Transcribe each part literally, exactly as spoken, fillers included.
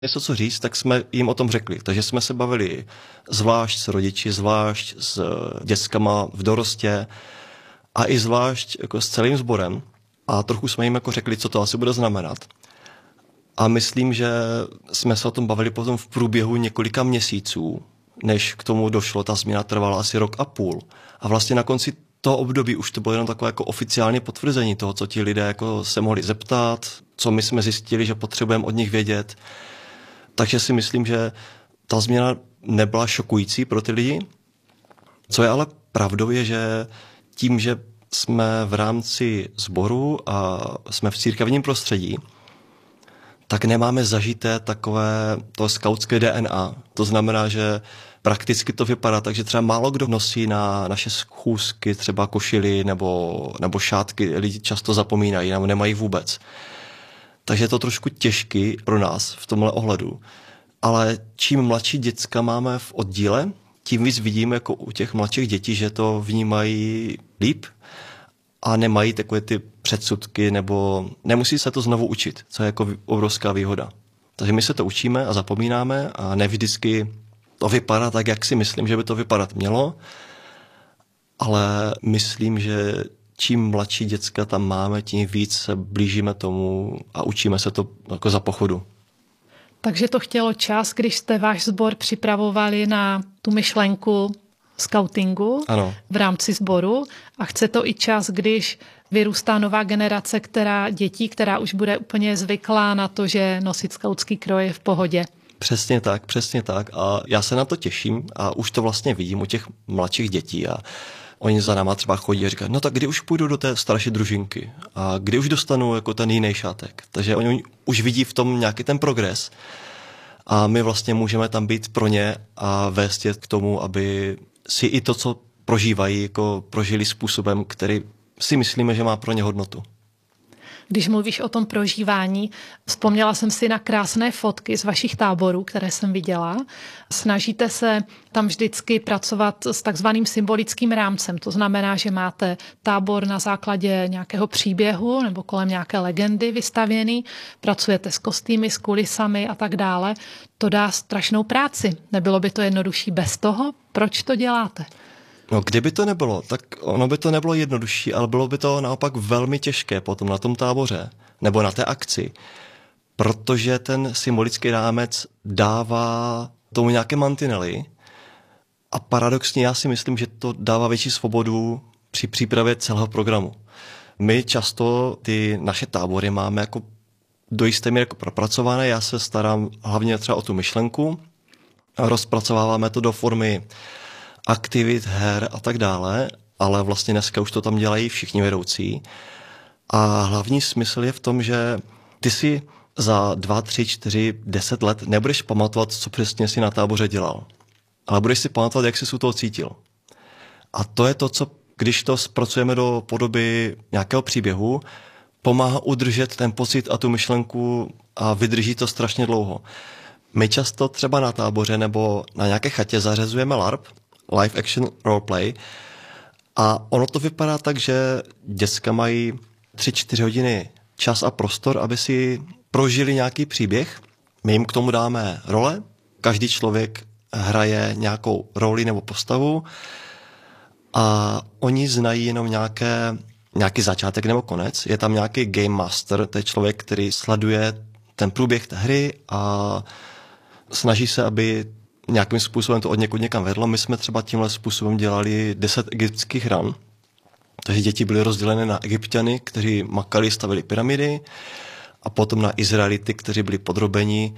něco co říct, tak jsme jim o tom řekli. Takže jsme se bavili zvlášť s rodiči, zvlášť s dětskama v dorostě a i zvlášť jako s celým sborem. A trochu jsme jim jako řekli, co to asi bude znamenat. A myslím, že jsme se o tom bavili potom v průběhu několika měsíců, než k tomu došlo. Ta změna trvala asi rok a půl. A vlastně na konci toho období už to bylo jenom takové jako oficiální potvrzení toho, co ti lidé jako se mohli zeptat, co my jsme zjistili, že potřebujeme od nich vědět. Takže si myslím, že ta změna nebyla šokující pro ty lidi. Co je ale pravdou je, že tím, že jsme v rámci sboru a jsme v církevním prostředí, tak nemáme zažité takové to skautské D N A. To znamená, že prakticky to vypadá tak, že třeba málo kdo nosí na naše schůzky třeba košily nebo, nebo šátky. Lidi často zapomínají nebo nemají vůbec. Takže je to trošku těžký pro nás v tomhle ohledu. Ale čím mladší děcka máme v oddíle, tím víc vidíme jako u těch mladších dětí, že to vnímají líp a nemají takové ty předsudky nebo nemusí se to znovu učit, co je jako obrovská výhoda. Takže my se to učíme a zapomínáme a ne vždycky to vypadá tak, jak si myslím, že by to vypadat mělo, ale myslím, že čím mladší děcka tam máme, tím víc se blížíme tomu a učíme se to jako za pochodu. Takže to chtělo čas, když jste váš sbor připravovali na tu myšlenku skautingu ano. v rámci sboru a chce to i čas, když vyrůstá nová generace, která dětí, která už bude úplně zvyklá na to, že nosit skautský kroj je v pohodě. Přesně tak, přesně tak a já se na to těším a už to vlastně vidím u těch mladších dětí a oni za náma třeba chodí a říkají, no tak kdy už půjdu do té starší družinky a kdy už dostanu jako ten jiný šátek. Takže oni už vidí v tom nějaký ten progres a my vlastně můžeme tam být pro ně a vést je k tomu, aby si i to, co prožívají, jako prožili způsobem, který si myslíme, že má pro ně hodnotu. Když mluvíš o tom prožívání, vzpomněla jsem si na krásné fotky z vašich táborů, které jsem viděla. Snažíte se tam vždycky pracovat s takzvaným symbolickým rámcem. To znamená, že máte tábor na základě nějakého příběhu nebo kolem nějaké legendy vystavěný, pracujete s kostýmy, s kulisami a tak dále. To dá strašnou práci. Nebylo by to jednodušší bez toho? Proč to děláte? No, kdyby to nebylo, tak ono by to nebylo jednodušší, ale bylo by to naopak velmi těžké potom na tom táboře nebo na té akci, protože ten symbolický rámec dává tomu nějaké mantinely a paradoxně já si myslím, že to dává větší svobodu při přípravě celého programu. My často ty naše tábory máme jako do jisté míry jako propracované, já se starám hlavně třeba o tu myšlenku, rozpracováváme to do formy aktivit, her a tak dále, ale vlastně dneska už to tam dělají všichni vedoucí. A hlavní smysl je v tom, že ty si za dva, tři, čtyři, deset let nebudeš pamatovat, co přesně si na táboře dělal, ale budeš si pamatovat, jak jsi u toho cítil. A to je to, co když to zpracujeme do podoby nějakého příběhu, pomáhá udržet ten pocit a tu myšlenku a vydrží to strašně dlouho. My často třeba na táboře nebo na nějaké chatě zařazujeme LARP, Live Action Roleplay, a ono to vypadá tak, že děcka mají tři čtyři hodiny čas a prostor, aby si prožili nějaký příběh. My jim k tomu dáme role, každý člověk hraje nějakou roli nebo postavu a oni znají jenom nějaké, nějaký začátek nebo konec. Je tam nějaký game master, to je člověk, který sleduje ten průběh té hry a snaží se, aby nějakým způsobem to od někud někam vedlo. My jsme třeba tímhle způsobem dělali deset egyptských ran. Takže děti byly rozdělené na Egypťany, kteří makali, stavili pyramidy, a potom na Izraelity, kteří byli podrobeni,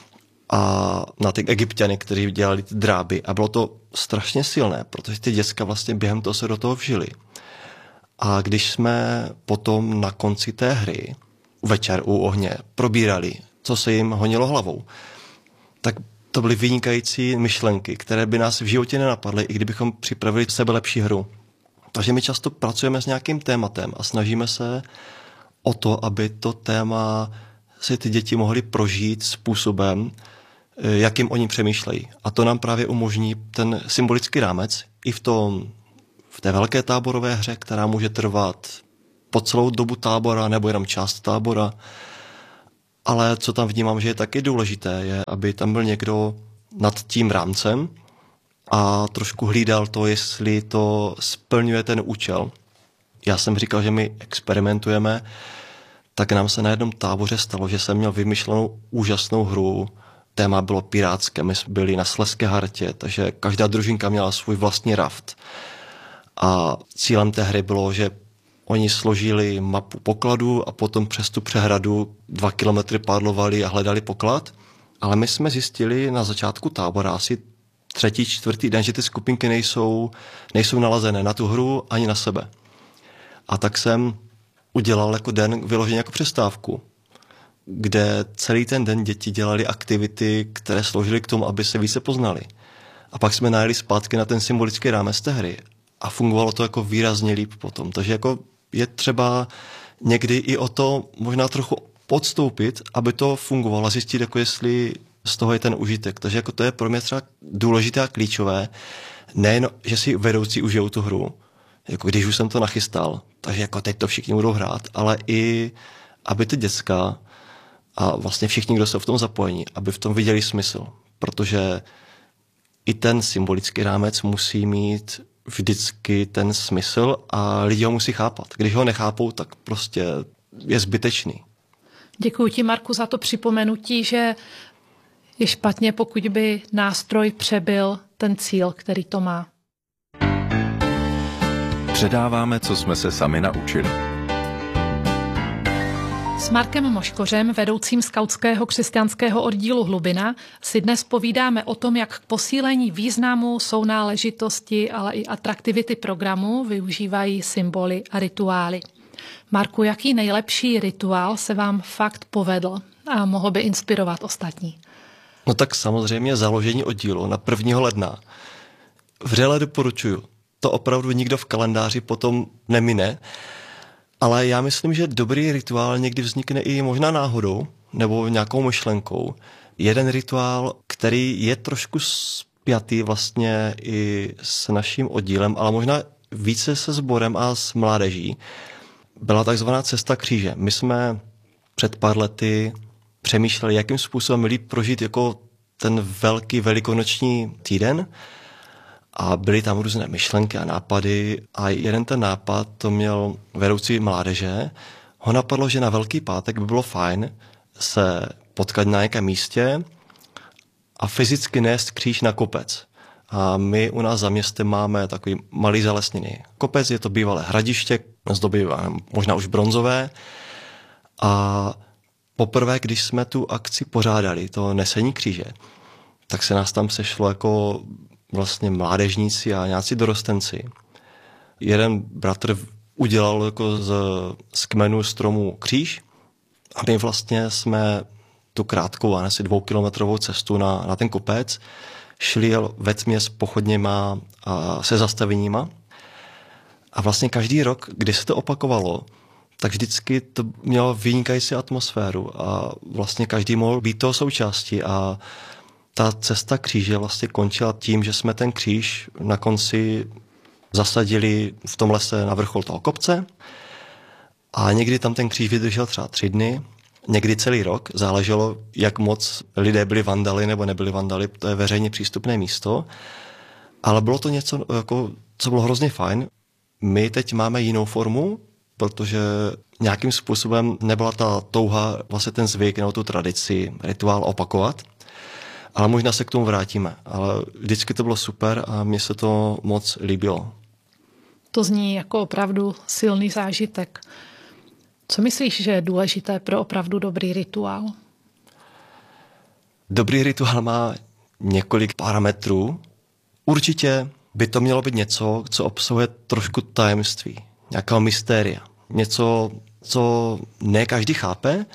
a na ty Egypťany, kteří dělali ty dráby. A bylo to strašně silné, protože ty děcka vlastně během toho se do toho vžili. A když jsme potom na konci té hry, večer u ohně, probírali, co se jim honilo hlavou, tak to byly vynikající myšlenky, které by nás v životě nenapadly, i kdybychom připravili sebe lepší hru. Takže my často pracujeme s nějakým tématem a snažíme se o to, aby to téma si ty děti mohly prožít způsobem, jakým oni přemýšlejí. A to nám právě umožní ten symbolický rámec i v, tom, v té velké táborové hře, která může trvat po celou dobu tábora nebo jenom část tábora. Ale co tam vnímám, že je taky důležité, je, aby tam byl někdo nad tím rámcem a trošku hlídal to, jestli to splňuje ten účel. Já jsem říkal, že my experimentujeme, tak nám se na jednom táboře stalo, že jsem měl vymyšlenou úžasnou hru. Téma bylo pirátské, my jsme byli na Slezské Hartě, takže každá družinka měla svůj vlastní raft. A cílem té hry bylo, že oni složili mapu pokladu a potom přes tu přehradu dva kilometry pádlovali a hledali poklad. Ale my jsme zjistili na začátku tábora asi třetí, čtvrtý den, že ty skupinky nejsou, nejsou nalazené na tu hru ani na sebe. A tak jsem udělal jako den vyloženě jako přestávku, kde celý ten den děti dělali aktivity, které sloužily k tomu, aby se více poznali. A pak jsme najeli zpátky na ten symbolický rámec té hry a fungovalo to jako výrazně líp potom. Takže jako je třeba někdy i o to možná trochu podstoupit, aby to fungovalo a zjistit, jako jestli z toho je ten užitek. Takže jako to je pro mě třeba důležité a klíčové. Nejen, že si vedoucí užijou tu hru, jako když už jsem to nachystal, takže jako teď to všichni budou hrát, ale i aby ty děcka a vlastně všichni, kdo jsou v tom zapojení, aby v tom viděli smysl. Protože i ten symbolický rámec musí mít vždycky ten smysl a lidi ho musí chápat. Když ho nechápou, tak prostě je zbytečný. Děkuji ti, Marku, za to připomenutí, že je špatně, pokud by nástroj přebyl ten cíl, který to má. Předáváme, co jsme se sami naučili. S Markem Moškořem, vedoucím skautského křesťanského oddílu Hlubina, si dnes povídáme o tom, jak k posílení významu, sounáležitosti, ale i atraktivity programu využívají symboly a rituály. Marku, jaký nejlepší rituál se vám fakt povedl a mohl by inspirovat ostatní? No tak samozřejmě založení oddílu na prvního ledna. Vřele doporučuju. To opravdu nikdo v kalendáři potom nemine. Ale já myslím, že dobrý rituál někdy vznikne i možná náhodou nebo nějakou myšlenkou. Jeden rituál, který je trošku spjatý vlastně i s naším oddílem, ale možná více se sborem a s mládeží, byla takzvaná cesta kříže. My jsme před pár lety přemýšleli, jakým způsobem líp prožít jako ten velký velikonoční týden. A byly tam různé myšlenky a nápady a jeden ten nápad, to měl vedoucí mládeže, ho napadlo, že na Velký pátek by bylo fajn se potkat na nějakém místě a fyzicky nést kříž na kopec. A my u nás za městem máme takový malý zalesněný kopec, je to bývalé hradiště, z doby možná už bronzové. A poprvé, když jsme tu akci pořádali, to nesení kříže, tak se nás tam sešlo jako vlastně mládežníci a nějací dorostenci. Jeden bratr udělal jako z, z kmenu stromu kříž a my vlastně jsme tu krátkou, asi dvoukilometrovou cestu na, na ten kopec šli ve tmě s pochodněma a se zastaveníma. A vlastně každý rok, kdy se to opakovalo, tak vždycky to mělo vynikající atmosféru a vlastně každý mohl být toho součástí a ta cesta kříže vlastně končila tím, že jsme ten kříž na konci zasadili v tom lese na vrchol toho kopce a někdy tam ten kříž vydržel třeba tři dny, někdy celý rok, záleželo, jak moc lidé byli vandali nebo nebyli vandali, to je veřejně přístupné místo, ale bylo to něco, jako, co bylo hrozně fajn. My teď máme jinou formu, protože nějakým způsobem nebyla ta touha, vlastně ten zvyk nebo tu tradici, rituál opakovat, ale možná se k tomu vrátíme. Ale vždycky to bylo super a mně se to moc líbilo. To zní jako opravdu silný zážitek. Co myslíš, že je důležité pro opravdu dobrý rituál? Dobrý rituál má několik parametrů. Určitě by to mělo být něco, co obsahuje trošku tajemství, nějakého mystéria. Něco, co ne každý chápe,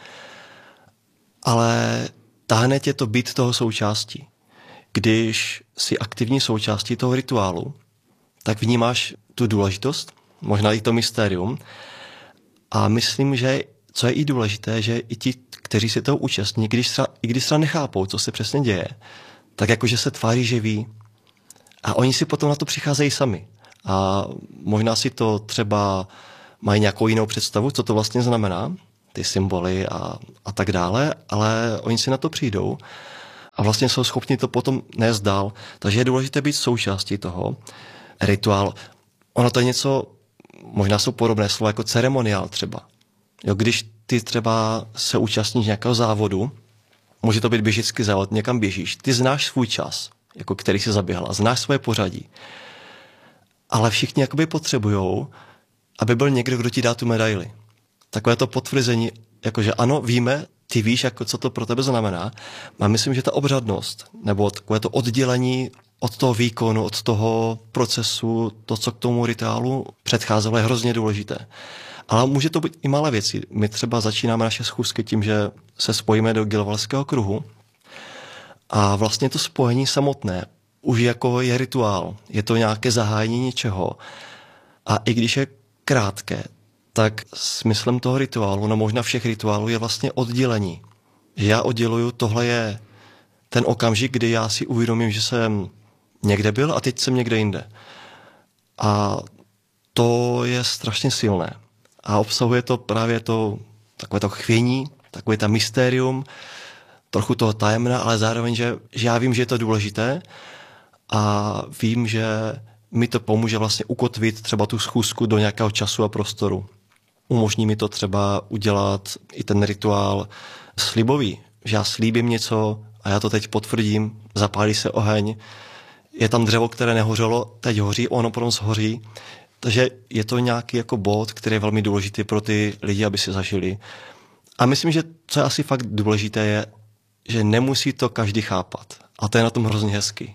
ale táhne tě to být toho součástí. Když jsi aktivní součástí toho rituálu, tak vnímáš tu důležitost, možná i to mystérium. A myslím, že co je i důležité, že i ti, kteří se toho účastní, když třeba, i když třeba nechápou, co se přesně děje, tak jakože se tváří, že ví. A oni si potom na to přicházejí sami. A možná si to třeba mají nějakou jinou představu, co to vlastně znamená, ty symboly a, a tak dále, ale oni si na to přijdou a vlastně jsou schopni to potom nést dál. Takže je důležité být součástí toho. Rituál, ono to je něco, možná jsou podobné slova jako ceremoniál třeba. Jo, když ty třeba se účastníš nějakého závodu, může to být běžický závod, někam běžíš, ty znáš svůj čas, jako který jsi zaběhla, znáš svoje pořadí. Ale všichni jakoby potřebujou, aby byl někdo, kdo ti dá tu medaili. Takové to potvrzení, jakože ano, víme, ty víš, jako, co to pro tebe znamená. A myslím, že ta obřadnost, nebo takové to oddělení od toho výkonu, od toho procesu, to, co k tomu rituálu předcházelo, je hrozně důležité. Ale může to být i malé věci. My třeba začínáme naše schůzky tím, že se spojíme do Gilvalského kruhu a vlastně to spojení samotné už jako je rituál. Je to nějaké zahájení něčeho. A i když je krátké, tak smyslem toho rituálu, no možná všech rituálů, je vlastně oddělení. Že já odděluju, tohle je ten okamžik, kdy já si uvědomím, že jsem někde byl a teď jsem někde jinde. A to je strašně silné. A obsahuje to právě to takové to chvění, takové ta mystérium, trochu toho tajemna, ale zároveň, že, že já vím, že je to důležité a vím, že mi to pomůže vlastně ukotvit třeba tu schůzku do nějakého času a prostoru. Umožní mi to třeba udělat i ten rituál slibový, že já slíbím něco a já to teď potvrdím, zapálí se oheň, je tam dřevo, které nehořelo, teď hoří, ono potom shoří. Takže je to nějaký jako bod, který je velmi důležitý pro ty lidi, aby si zažili. A myslím, že co je asi fakt důležité je, že nemusí to každý chápat. A to je na tom hrozně hezký.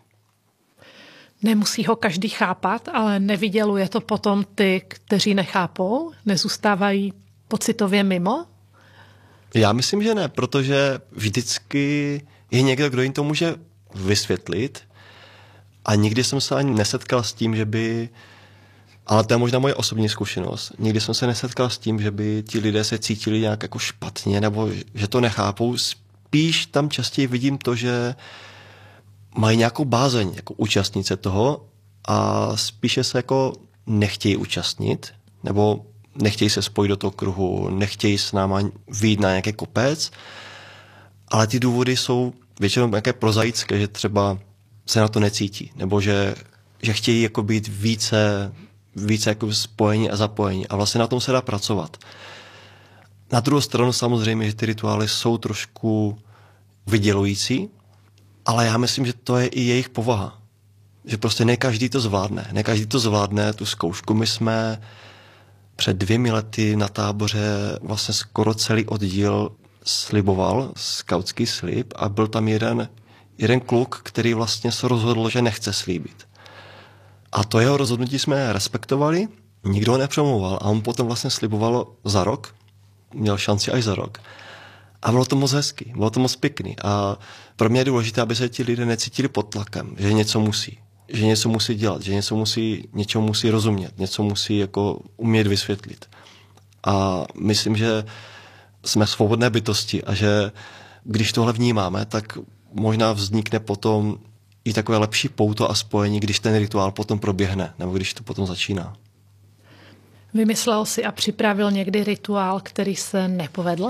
Nemusí ho každý chápat, ale nevyděluje to potom ty, kteří nechápou? Nezůstávají pocitově mimo? Já myslím, že ne, protože vždycky je někdo, kdo jim to může vysvětlit a nikdy jsem se ani nesetkal s tím, že by, ale to je možná moje osobní zkušenost, nikdy jsem se nesetkal s tím, že by ti lidé se cítili nějak jako špatně nebo že to nechápou. Spíš tam častěji vidím to, že mají nějakou bázeň jako účastnice toho a spíše se jako nechtějí účastnit nebo nechtějí se spojit do toho kruhu, nechtějí s náma vyjít na nějaký kopec, ale ty důvody jsou většinou nějaké prozaické, že třeba se na to necítí, nebo že, že chtějí jako být více, více jako spojení a zapojení a vlastně na tom se dá pracovat. Na druhou stranu samozřejmě, že ty rituály jsou trošku vydělující, ale já myslím, že to je i jejich povaha. Že prostě ne každý to zvládne. Ne každý to zvládne, tu zkoušku. My jsme před dvěmi lety na táboře vlastně skoro celý oddíl sliboval, skautský slib, a byl tam jeden, jeden kluk, který vlastně se rozhodl, že nechce slíbit. A to jeho rozhodnutí jsme respektovali, nikdo ho nepřemlouval a on potom vlastně sliboval za rok, měl šanci až za rok. A bylo to moc hezký, bylo to moc pěkný. A pro mě je důležité, aby se ti lidé necítili pod tlakem, že něco musí. Že něco musí dělat, že něco musí, něčemu musí rozumět, něco musí jako umět vysvětlit. A myslím, že jsme svobodné bytosti a že když tohle vnímáme, tak možná vznikne potom i takové lepší pouto a spojení, když ten rituál potom proběhne, nebo když to potom začíná. Vymyslel si a připravil někdy rituál, který se nepovedl?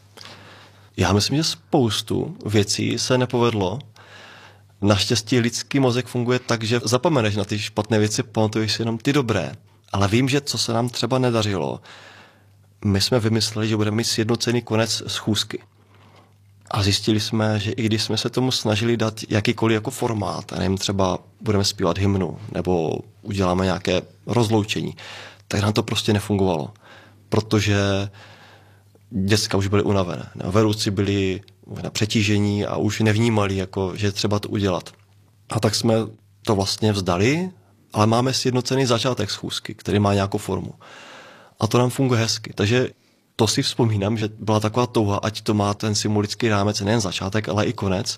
Já myslím, že spoustu věcí se nepovedlo. Naštěstí lidský mozek funguje tak, že zapomeneš na ty špatné věci, pamatuješ si jenom ty dobré. Ale vím, že co se nám třeba nedařilo, my jsme vymysleli, že budeme mít sjednocený konec schůzky. A zjistili jsme, že i když jsme se tomu snažili dát jakýkoliv jako formát, a nevím, třeba budeme zpívat hymnu, nebo uděláme nějaké rozloučení, tak nám to prostě nefungovalo. Protože děcka už byly unavené. Vedoucí byli na přetížení a už nevnímali, jako, že je třeba to udělat. A tak jsme to vlastně vzdali, ale máme sjednocený začátek schůzky, který má nějakou formu. A to nám funguje hezky. Takže to si vzpomínám, že byla taková touha, ať to má ten symbolický rámec, nejen začátek, ale i konec.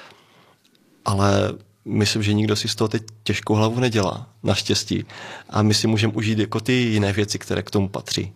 Ale myslím, že nikdo si z toho teď těžkou hlavu nedělá, naštěstí. A my si můžeme užít jako ty jiné věci, které k tomu patří.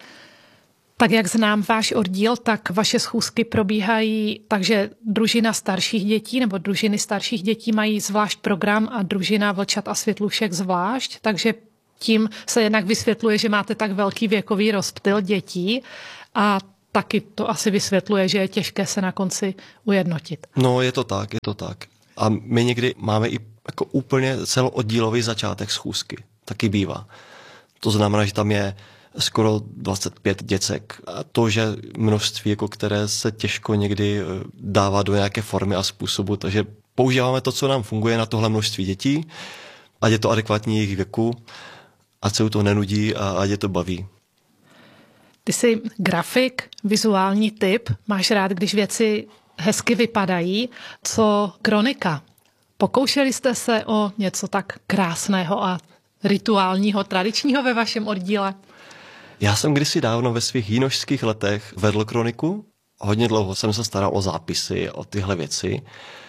Tak jak znám váš oddíl, tak vaše schůzky probíhají, takže družina starších dětí nebo družiny starších dětí mají zvlášť program a družina vlčat a světlušek zvlášť, takže tím se jednak vysvětluje, že máte tak velký věkový rozptyl dětí a taky to asi vysvětluje, že je těžké se na konci ujednotit. No, je to tak, je to tak. A my někdy máme i jako úplně celooddílový začátek schůzky. Taky bývá. To znamená, že tam je skoro dvacet pět děcek. A to, že množství, jako které se těžko někdy dává do nějaké formy a způsobu, takže používáme to, co nám funguje na tohle množství dětí, ať je to adekvátní jejich věku, ať se u toho nenudí a ať je to baví. Ty jsi grafik, vizuální typ, máš rád, když věci hezky vypadají. Co kronika? Pokoušeli jste se o něco tak krásného a rituálního, tradičního ve vašem oddíle? Já jsem kdysi dávno ve svých jinošských letech vedl kroniku. Hodně dlouho jsem se staral o zápisy, o tyhle věci.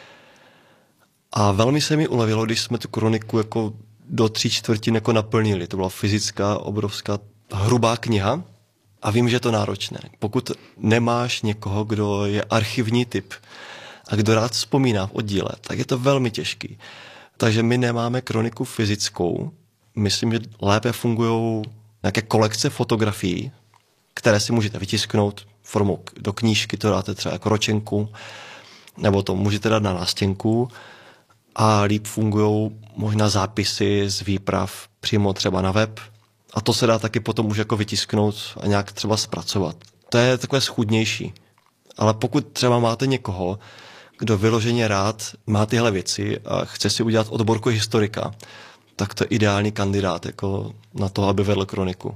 A velmi se mi ulevilo, když jsme tu kroniku jako do tří čtvrtin jako naplnili. To byla fyzická, obrovská, hrubá kniha. A vím, že je to náročné. Pokud nemáš někoho, kdo je archivní typ a kdo rád vzpomíná v oddíle, tak je to velmi těžký. Takže my nemáme kroniku fyzickou. Myslím, že lépe fungují nějaké kolekce fotografií, které si můžete vytisknout formou do knížky, to dáte třeba jako ročenku, nebo to můžete dát na nástěnku a líp fungují možná zápisy z výprav přímo třeba na web. A to se dá taky potom už jako vytisknout a nějak třeba zpracovat. To je takové schůdnější. Ale pokud třeba máte někoho, kdo vyloženě rád má tyhle věci a chce si udělat odborku historika, tak to je ideální kandidát jako na to, aby vedl kroniku.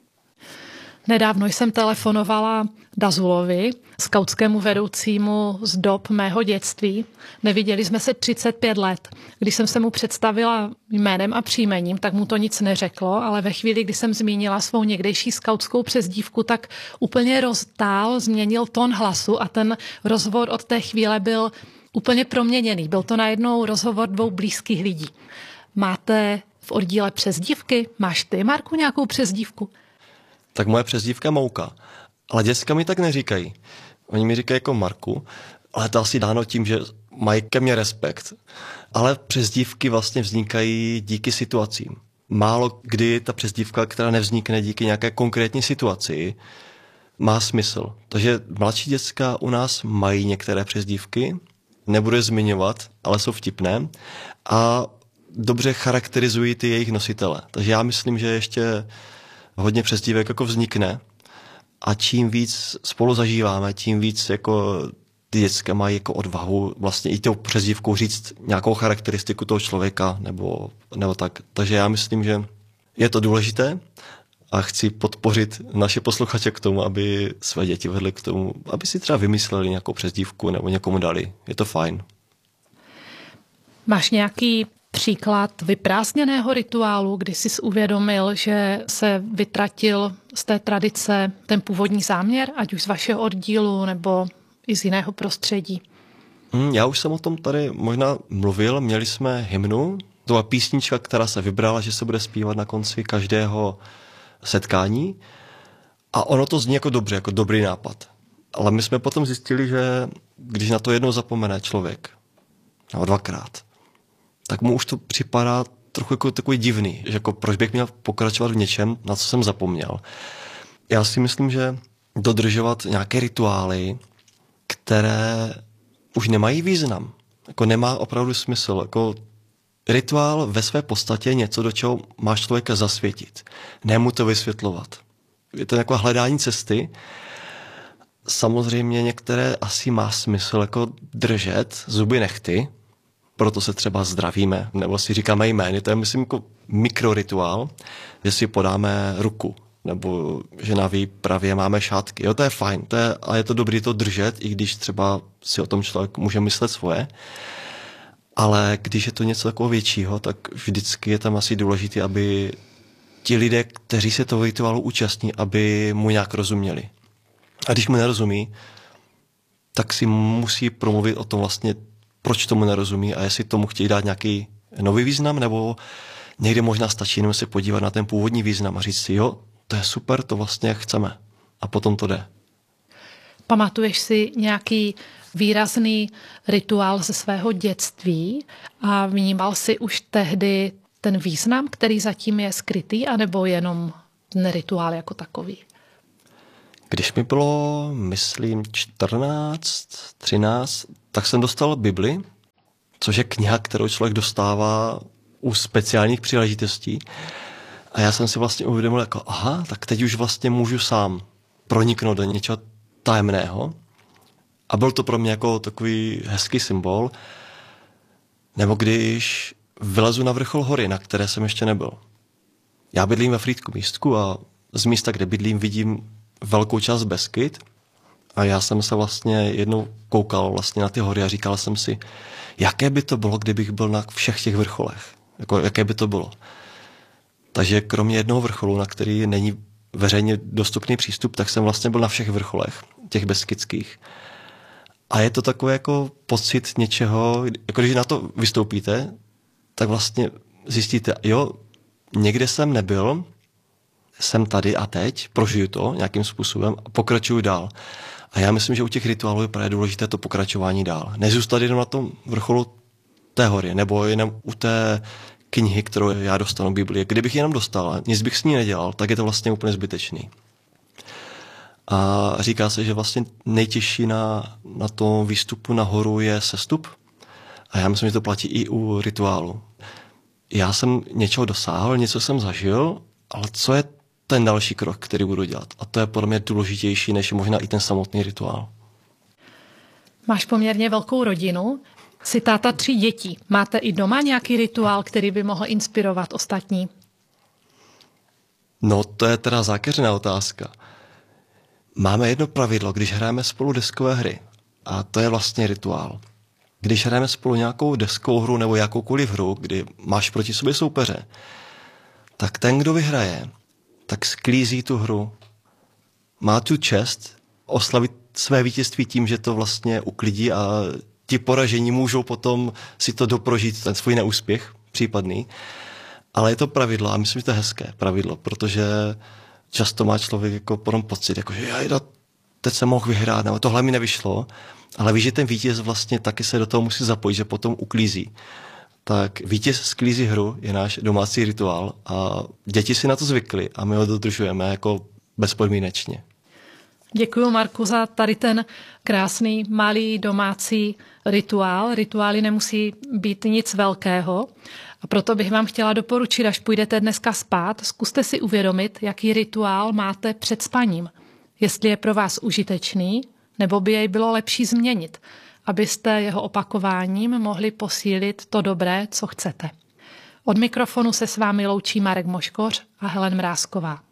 Nedávno jsem telefonovala Dazulovi, skautskému vedoucímu z dob mého dětství. Neviděli jsme se třicet pět let. Když jsem se mu představila jménem a příjmením, tak mu to nic neřeklo, ale ve chvíli, kdy jsem zmínila svou někdejší skautskou přezdívku, tak úplně roztál, změnil tón hlasu a ten rozhovor od té chvíle byl úplně proměněný. Byl to najednou rozhovor dvou blízkých lidí. Máte v oddíle přezdívky? Máš ty, Marku, nějakou přezdívku? Tak moje přezdívka je Mouka. Ale děcka mi tak neříkají. Oni mi říkají jako Marku, ale to asi dáno tím, že mají ke mně respekt. Ale přezdívky vlastně vznikají díky situacím. Málo kdy ta přezdívka, která nevznikne díky nějaké konkrétní situaci, má smysl. Takže mladší děcka u nás mají některé přezdívky, nebudu je zmiňovat, ale jsou vtipné a dobře charakterizují ty jejich nositele. Takže já myslím, že ještě hodně přezdívek jako vznikne a čím víc spolu zažíváme, tím víc jako ty děcka mají jako odvahu vlastně i tou přezdívkou říct nějakou charakteristiku toho člověka nebo, nebo tak. Takže já myslím, že je to důležité a chci podpořit naše posluchače k tomu, aby své děti vedli k tomu, aby si třeba vymysleli nějakou přezdívku nebo někomu dali. Je to fajn. Máš nějaký příklad vyprázdněného rituálu, kdy jsi uvědomil, že se vytratil z té tradice ten původní záměr, ať už z vašeho oddílu nebo i z jiného prostředí? Hmm, já už jsem o tom tady možná mluvil. Měli jsme hymnu, to byla písnička, která se vybrala, že se bude zpívat na konci každého setkání a ono to zní jako dobře, jako dobrý nápad. Ale my jsme potom zjistili, že když na to jednou zapomene člověk, nebo dvakrát, tak mu už to připadá trochu jako takový divný, že jako proč bych měl pokračovat v něčem, na co jsem zapomněl. Já si myslím, že dodržovat nějaké rituály, které už nemají význam, jako nemá opravdu smysl. Jako rituál ve své podstatě je něco, do čeho máš člověka zasvětit. Ne mu to vysvětlovat. Je to jako hledání cesty. Samozřejmě některé asi má smysl jako držet zuby nehty, proto se třeba zdravíme, nebo si říkáme jmény. To je, myslím, jako mikrorituál, že si podáme ruku, nebo že na výpravě máme šátky. Jo, to je fajn, to je, a je to dobré to držet, i když třeba si o tom člověk může myslet svoje. Ale když je to něco takového většího, tak vždycky je tam asi důležité, aby ti lidé, kteří se toho rituálu účastní, aby mu nějak rozuměli. A když mu nerozumí, tak si musí promluvit o tom vlastně, proč tomu nerozumí a jestli tomu chtějí dát nějaký nový význam, nebo někdy možná stačí jenom se podívat na ten původní význam a říct si, jo, to je super, to vlastně chceme. A potom to jde. Pamatuješ si nějaký výrazný rituál ze svého dětství a vnímal si už tehdy ten význam, který zatím je skrytý, anebo jenom ten rituál jako takový? Když mi bylo, myslím, čtrnáct, třináct, tak jsem dostal Bibli, což je kniha, kterou člověk dostává u speciálních příležitostí. A já jsem si vlastně uvědomil, jako aha, tak teď už vlastně můžu sám proniknout do něčeho tajemného. A byl to pro mě jako takový hezký symbol. Nebo když vylezu na vrchol hory, na které jsem ještě nebyl. Já bydlím ve Frýdku místku a z místa, kde bydlím, vidím velkou část Beskyd. A já jsem se vlastně jednou koukal vlastně na ty hory a říkal jsem si, jaké by to bylo, kdybych byl na všech těch vrcholech. Jako, jaké by to bylo. Takže kromě jednoho vrcholu, na který není veřejně dostupný přístup, tak jsem vlastně byl na všech vrcholech, těch beskydských. A je to takový jako pocit něčeho, jako když na to vystoupíte, tak vlastně zjistíte, jo, někde jsem nebyl, jsem tady a teď, prožiju to nějakým způsobem a pokračuju dál. A já myslím, že u těch rituálů je právě důležité to pokračování dál. Nezůstat jenom na tom vrcholu té hory, nebo jenom u té knihy, kterou já dostanu, Bibli. Kdybych jenom dostal a nic bych s ní nedělal, tak je to vlastně úplně zbytečný. A říká se, že vlastně nejtěžší na, na tom výstupu nahoru je sestup. A já myslím, že to platí i u rituálu. Já jsem něčeho dosáhl, něco jsem zažil, ale co je ten další krok, který budu dělat? A to je podle mě důležitější, než možná i ten samotný rituál. Máš poměrně velkou rodinu. Jsi táta tří dětí. Máte i doma nějaký rituál, který by mohl inspirovat ostatní? No, to je teda zákeřná otázka. Máme jedno pravidlo, když hrajeme spolu deskové hry. A to je vlastně rituál. Když hrajeme spolu nějakou deskovou hru nebo jakoukoliv hru, kdy máš proti sobě soupeře, tak ten, kdo vyhraje, tak sklízí tu hru. Má tu čest oslavit své vítězství tím, že to vlastně uklidí a ti poražení můžou potom si to doprožít, ten svůj neúspěch případný. Ale je to pravidlo a myslím, že to je hezké pravidlo, protože často má člověk jako potom pocit, jako, že já teď jsem mohl vyhrát, nebo tohle mi nevyšlo, ale ví, že ten vítěz vlastně taky se do toho musí zapojit, že potom uklízí. Tak vítěz sklízí hru je náš domácí rituál a děti si na to zvykly a my ho dodržujeme jako bezpodmínečně. Děkuji, Marku, za tady ten krásný malý domácí rituál. Rituály nemusí být nic velkého a proto bych vám chtěla doporučit, až půjdete dneska spát, zkuste si uvědomit, jaký rituál máte před spaním. Jestli je pro vás užitečný, nebo by jej bylo lepší změnit, abyste jeho opakováním mohli posílit to dobré, co chcete. Od mikrofonu se s vámi loučí Marek Moškoř a Helen Mrázková.